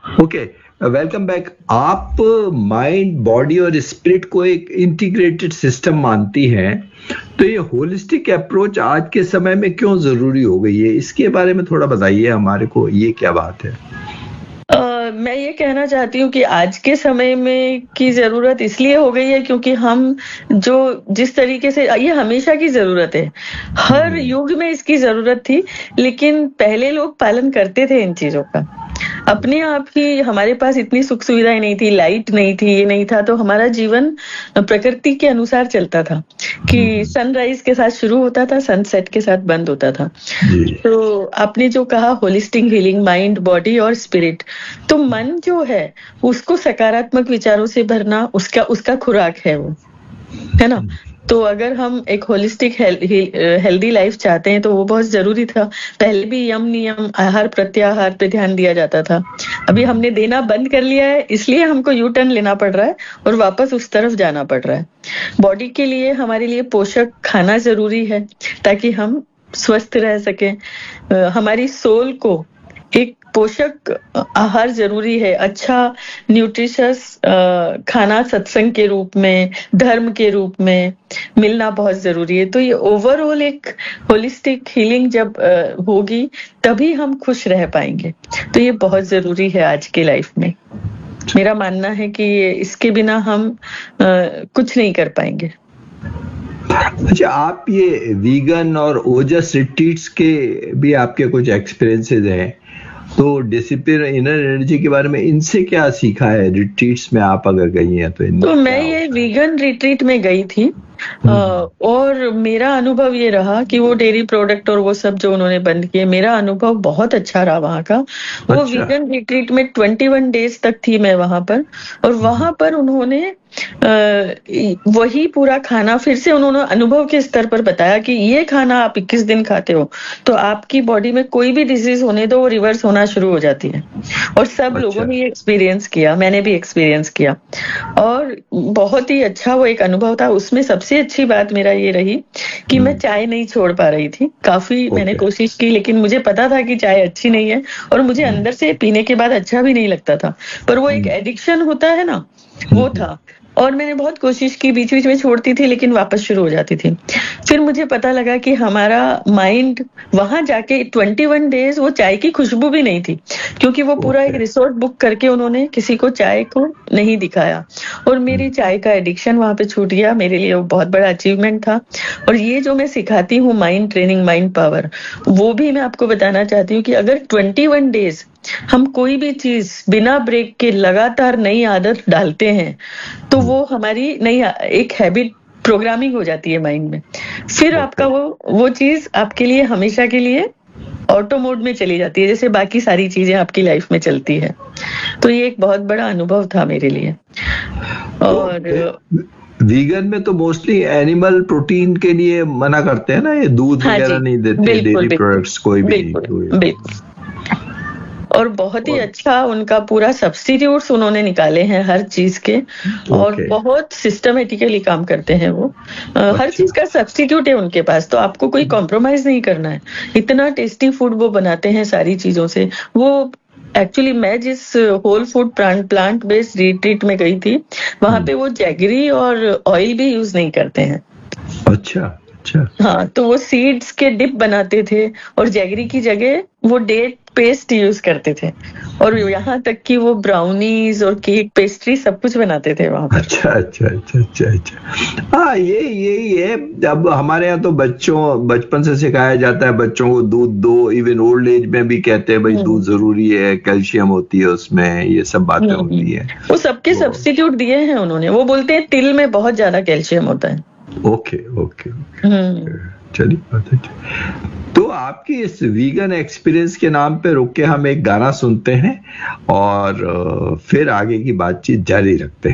Okay, welcome back. आप mind, body और spirit को एक इंटीग्रेटेड सिस्टम मानती हैं, तो ये होलिस्टिक अप्रोच आज के समय में क्यों जरूरी हो गई है? इसके बारे में थोड़ा बताइए हमारे को, ये क्या बात है? मैं ये कहना चाहती हूँ कि आज के समय में की ज़रूरत इसलिए हो गई है क्योंकि हम जो जिस तरीके से ये हमेशा की ज़रूरत है। हर युग में इसकी ज़रूरत थी, लेकिन पहले लोग पालन करते थे इन चीज़ों का। अपने आप ही हमारे पास इतनी सुख-सुविधाएँ नहीं थी, लाइट नहीं थी, ये नहीं था, तो हमारा जीवन प्रकृति के अनुसार चलता था कि सनराइज़ के साथ शुरू होता था, सनसेट के साथ बंद होता था। तो आपने जो कहा होलिस्टिक हीलिंग, माइंड, बॉडी और स्पिरिट, तो मन जो है उसको सकारात्मक विचारों से भरना उसका खुराक है वो, है ना? तो अगर हम एक होलिस्टिक हेल्दी लाइफ चाहते हैं तो वो बहुत ज़रूरी था। पहले भी यम नियम, आहार प्रत्याहार पे ध्यान दिया जाता था। अभी हमने देना बंद कर लिया है, इसलिए हमको यू टर्न लेना पड़ रहा है और वापस उस तरफ जाना पड़ रहा है। बॉडी के लिए हमारे लिए पोषक खाना ज़रूरी है ताकि हम स्वस्थ रह सकें। हमारी सोल को एक पोषक आहार ज़रूरी है, अच्छा न्यूट्रिशियस खाना सत्संग के रूप में, धर्म के रूप में मिलना बहुत ज़रूरी है। तो ये ओवरऑल एक होलिस्टिक हीलिंग जब होगी तभी हम खुश रह पाएंगे। तो ये बहुत ज़रूरी है आज की लाइफ में। मेरा मानना है कि इसके बिना हम कुछ नहीं कर पाएंगे। अच्छा, आप ये वीगन और ओजस रिट्रीट्स के भी आपके कुछ एक्सपीरियंसेस हैं, तो डिसिप्लिन, इनर एनर्जी के बारे में इनसे क्या सीखा है? रिट्रीट्स में आप अगर गई हैं तो मैं ये वीगन रिट्रीट में गई थी और मेरा अनुभव ये रहा कि वो डेयरी प्रोडक्ट और वो सब जो उन्होंने बंद किए, मेरा अनुभव बहुत अच्छा रहा वहाँ का। वो वीगन रिट्रीट में 21 डेज तक थी मैं वहाँ पर, और वहाँ पर उन्होंने वही पूरा खाना फिर से उन्होंने अनुभव के स्तर पर बताया कि ये खाना आप 21 दिन खाते हो तो आपकी बॉडी में कोई भी डिजीज होने दो वो रिवर्स होना शुरू हो जाती है। और सब लोगों ने ये एक्सपीरियंस किया, मैंने भी एक्सपीरियंस किया और बहुत ही अच्छा वो एक अनुभव था। उसमें सबसे अच्छी बात मेरा ये रही कि मैं चाय नहीं छोड़ पा रही थी। काफी मैंने कोशिश की, लेकिन मुझे पता था कि चाय अच्छी नहीं है और मुझे अंदर से पीने के बाद अच्छा भी नहीं लगता था, पर वो एक एडिक्शन होता है ना, वो था। और मैंने बहुत कोशिश की, बीच बीच में छोड़ती थी लेकिन वापस शुरू हो जाती थी। फिर मुझे पता लगा कि हमारा माइंड वहां जाके 21 डेज वो चाय की खुशबू भी नहीं थी, क्योंकि वो पूरा एक रिसोर्ट बुक करके उन्होंने किसी को चाय को नहीं दिखाया और मेरी चाय का एडिक्शन वहां पे छूट गया। मेरे लिए वो बहुत बड़ा अचीवमेंट था। और ये जो मैं सिखाती हूँ माइंड ट्रेनिंग, माइंड पावर, वो भी मैं आपको बताना चाहती हूँ कि अगर 21 डेज हम कोई भी चीज बिना ब्रेक के लगातार नई आदत डालते हैं तो वो हमारी नई एक हैबिट, प्रोग्रामिंग हो जाती है माइंड में। फिर आपका वो चीज आपके लिए हमेशा के लिए ऑटो मोड में चली जाती है, जैसे बाकी सारी चीजें आपकी लाइफ में चलती है। तो ये एक बहुत बड़ा अनुभव था मेरे लिए। और वीगन में तो मोस्टली एनिमल प्रोटीन के लिए मना करते हैं ना, ये दूध वगैरह नहीं देते, डेयरी प्रोडक्ट्स कोई भी नहीं। और बहुत ही अच्छा उनका पूरा सब्स्टिट्यूट्स उन्होंने निकाले हैं हर चीज के, और बहुत सिस्टमेटिकली काम करते हैं वो। हर चीज का सब्स्टिट्यूट है उनके पास, तो आपको कोई कॉम्प्रोमाइज नहीं करना है। इतना टेस्टी फूड वो बनाते हैं सारी चीजों से। वो एक्चुअली मैं जिस whole food plant based retreat में गई थी, वहां पे वो जैगरी और ऑयल भी यूज नहीं करते हैं। अच्छा। हाँ, तो वो सीड्स के डिप बनाते थे और जैगरी की जगह वो डेट पेस्ट यूज करते थे, और यहाँ तक कि वो ब्राउनीज और केक पेस्ट्री सब कुछ बनाते थे वहां पर। अच्छा। हाँ, यही है। अब हमारे यहाँ तो बचपन से सिखाया जाता है बच्चों को दूध दो, इवन ओल्ड एज में भी कहते हैं भाई दूध जरूरी है, कैल्शियम होती है उसमें, ये सब बातें होती है। वो सबके सब्स्टिट्यूट दिए हैं उन्होंने। वो बोलते हैं तिल में बहुत ज्यादा कैल्शियम होता है। ओके। चलिए, बात है। तो आपकी इस वीगन एक्सपीरियंस के नाम पे रुक के हम एक गाना सुनते हैं और फिर आगे की बातचीत जारी रखते हैं।